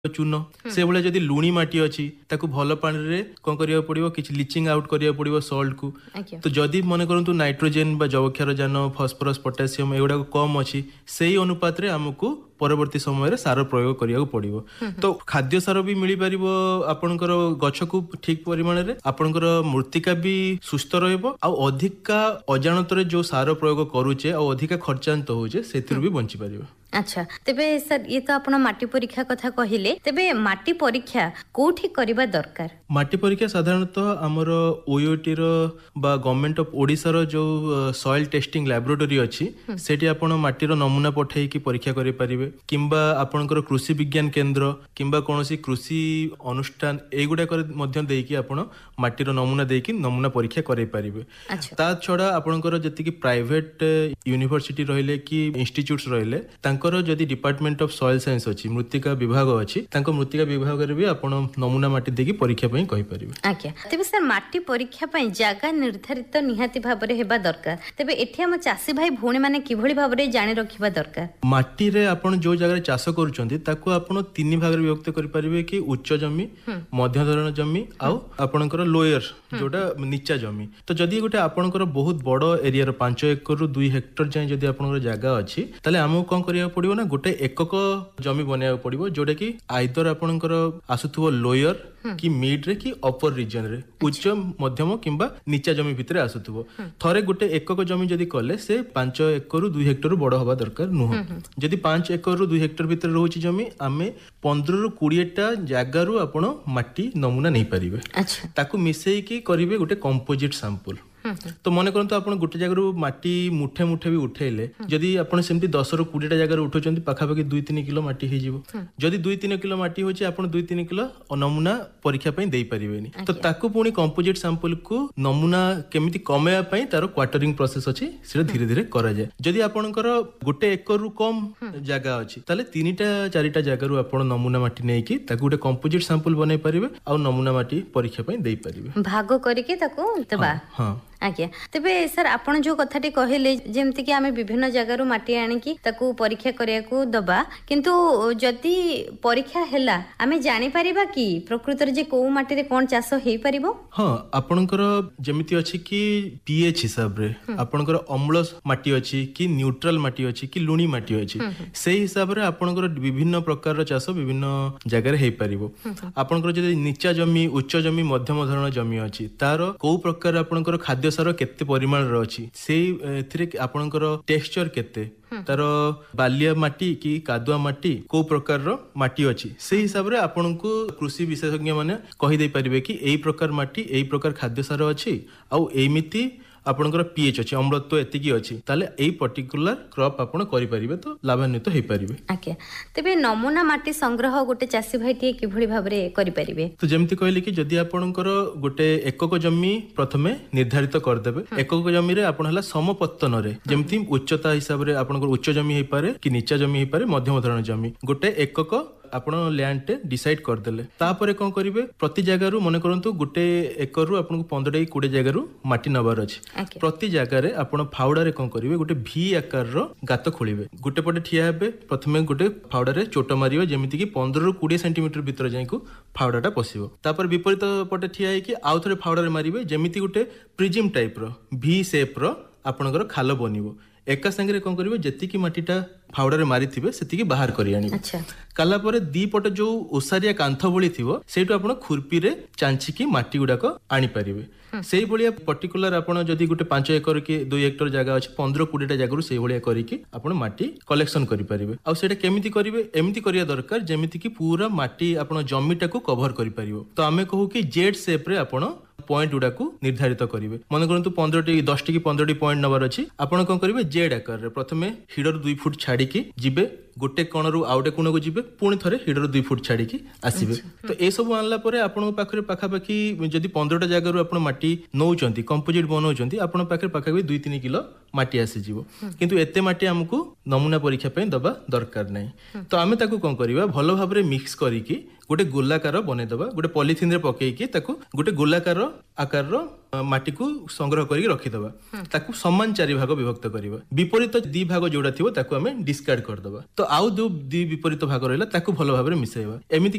चून से भाया जदि लुणी माटी अच्छी भल पानी कौन करा पड़ो कि लिचिंग आउट करा पड़ो सल्ट को। तो जदि मन करूँ नाइट्रोजेन जवक्षार जान फस्फरस पोटासियम एगुड़ा कम अच्छी से अनुपात रे आमको परवर्ती समय सार प्रयोग करिया पड़ो। तो खाद्य सार भी मिल पार आपणकर गछ को ठीक परिमाण रे आपणकर मृत्तिका भी सुस्थ रहिबो आ अधिका अजाणत जो सार प्रयोग करूचे आ अधिका खर्चांत होचे से भी बंची पारिबो। अच्छा तेबे सर ये तो आपण माटी परीक्षा कथा कहिले तेबे माटी परीक्षा कोठी करबा दरकार? माटी परीक्षा साधारणतः आमर ओयोटी रो बा गवर्नमेंट ऑफ ओडिसा रो जो सॉइल टेस्टिंग लैबोरेटरी अछि सेठी आपण माटी रो नमूना पठाई की परीक्षा करि परिबे किंबा आपणकर कृषि विज्ञान केंद्र किंबा कोनोसी कृषि अनुष्ठान एगुडा कर मध्य देकी आपण माटी रो नमूना देकी नमूना परीक्षा करि परिबे। ता छडा आपणकर जति की प्राइवेट यूनिवर्सिटी रहले कि इंस्टीट्यूट्स रहले तांकर जदि डिपार्टमेंट ऑफ सॉइल साइंस अछि मृत्तिका विभाग अछि तांको मृत्तिका विभाग रे भी आपण नमूना माटी देकी परीक्षा पई कहि परिबे। आज्ञा तेबे सर माटी परीक्षा पई जागा निर्धारित निहाती भाबरे हेबा दरकार तेबे एठी हम चासी भाई भौणी माने किभଳି भाबरे जानि रखिबा दरकार? माटी रे आपण जो जगह चाष करूचंती ताको आपण तीन भाग रे विभक्त करि परिबे कि उच्च जमी मध्य धरण जमी आउ आपणकर लोयर जोटा नीचा जमी। तो जदि गोटे आपणकर बहुत बड़ एरिया रो 5 एकड़ रु 2 हेक्टर जाय जदि आपणकर जागा अछि ताले हमहु कोन करिया पड़िबो ना गोटे एकक जमी बनाया पड़िबो जोटा कि आइदर आपणकर आसुथुबो लोयर कि मिड रे कि अपर रीजन रे उच्च मध्यम किंबा नीचा जमी भितरे आसुथुबो। थरे गोटे एकक जमी जदि कले से 5 एकड़ रु 2 हेक्टर बड़ हवा दरकार नुह। जदि 5 एकड़ रु 2 हेक्टर भितरे रहउची जमी आमे 15 रु 20 टा जागा रु आपण माटी नमूना नै परिबे। ताकू मिसेई की करिवे गोटे कंपोजिट सैंपल। तो मन करंतु आपण गोटे जगह माटी मुठे मुठे भी उठेले जदि आपण सेमती 10 रु 20 टा जगह उठौचंती पाखापाखि 2-3 किलो माटी हे जिवो। जदि 2-3 किलो माटी होची आपण 2-3 किलो नमूना परीक्षा पई देई परिबेनी। तो ताकू पुनी कंपोजिट सैंपल को नमूना केमिति कमेया पई तारो क्वार्टरिंग प्रोसेस अछि से धीरे धीरे करा जाय। जदि आपणकर गोटे एकड़ रु कम जगह अछि ताले 3टा 4टा जगह रु आपण नमूना माटी नै कि ताकू गोटे कंपोजिट सैंपल बनै परिबे आ नमूना माटी परीक्षा पई देई परिबे भाग करके ताकू देबा। हां आज्ञा तेबे सर आपण जो कथाटी कहले जेमति कि आमे विभिन्न जगह माटी आनिकी ताकू परीक्षा करिया को दबा किंतु जदि परीक्षा हैला आमे जानि परिबा कि प्रकृत रे जे को माटी रे कोन चाष हेई परिबो? हां आपणकर जेमिति अछि कि पीएच हिसाब रे आपणकर अम्ल माटी अछि कि न्यूट्रल माटी अछि कि लुणी माटी अछि सेही हिसाब रे आपणकर विभिन्न प्रकार रो चाष विभिन्न जगह रे हेई परिबो। आपणकर जे नीचा जमी उच्च जमी मध्यम धरण जमी अछि तारो को प्रकार आपणकर खाद्य सार केते परिमाण रो अछि सेही एथिरे आपणकर टेक्सचर केते तार बालिया माटी कि कादुआ माटी को प्रकार रो माटी अछि से हिसाब रे आपन को कृषि विशेषज्ञ माने कहि दे परिबे कि एई प्रकार माटी एई प्रकार खाद्य सार अछि आ एमिति आपनकर पीएच अछि अम्लत्व एतिकी अछि ताले एई पर्टिकुलर क्रॉप आपन करि परिबे तो लाभान्वित होई परिबे। ओके तबे नमूना माटी संग्रह गोटे चासी भाईटी किभଳି भाबरे करि परिबे? तो जेमति कहले कि जदि आपनकर गोटे एकक जमी प्रथमे निर्धारित कर देबे एकक जमी रे आपन हला समपत्तन रे जेमति उच्चता हिसाब रे आपनकर उच्च जमी हे पारे कि नीचा जमी हे पारे मध्यम धरण जमी गोटे एकक आपण लैंड टे डिसाइड कर देले तापरे कोन करिवे प्रति जगह रु मन करंतु गोटे एकड़ रु आपन को 15 20 जगह रु माटी नबार अछि प्रति जगह रे आपण फावडा रे कोन करिवे गोटे भी आकार रो गात खोलिवे गोटे पटे ठिया हेबे प्रथमे गोटे फावडा रे चोट मारिवे जेमिति कि 15 रु 20 सेंटीमीटर भीतर जाय को फावडाटा पसिबो तापर विपरीत पटे ठिया हे कि आउ थरे फावडा रे मारिवे जेमिति गोटे प्रिज्म टाइप रो भी शेप रो आपनकर खाल बनिबो एका संगे कोन करिवे जति की माटीटा फावडा रे मारी थिबे सेति की बाहर करि आनी काला परे दी पटे जो ओसारिया कांथ बळी थिबो सेटु आपण खुरपी रे चांची की माटी गुडा को आनी परिवे सेही बळिया पर्टिकुलर आपण जदी गुटे 5 एकड़ की 2 हेक्टर जगह अछि 15 20 टा जगह रु सेही बळिया करी की आपण माटी कलेक्शन करि परिवे आ सेटा केमिति करिवे एमिति करिया दरकार जेमिति की पूरा माटी आपण जमीटा को कवर करि परिवो। तो आमे कहू कि जेड शेप रे आपण पॉइंट गुडा को निर्धारित करिवे मन करंतु 15 टी 10 टी की 15 टी पॉइंट नंबर अछि आपण कोन करिवे जेड आकार रे प्रथमे हिडर 2 फुट छाडी की जिबे गोटे कोण रु आउटे कोण को जिबे पुणी थरे हिडर 2 फुट छाडी की आसीबे। तो ए सब आनला परे आपण पाखरे पाखापाखी जदि 15 टा जगह रु आपण माटी नौचंती कंपोजिट बनौचंती आपण पाखरे पाखापाखि 2-3 किलो माटी आसी जिवो किंतु एते माटी हमकु नमूना परीक्षा पय दबा दरकार नै। तो आमे ताकू कोन करिवा भलो भाबरे मिक्स करी की गोटे गोलाकार बने दबा गोटे पॉलिथिन रे पकई की ताकू गोटे गोलाकार आकार रो माटी को संग्रह करी रखि दबा ताकू समान चारि भाग विभक्त करिवा विपरीत दी भाग जोडा थिबो ताकू हमें डिस्कार्ड कर दबा। तो आउ दो दी विपरीत भाग रहला ताकू भलो भाबरे मिसाइबा एमिति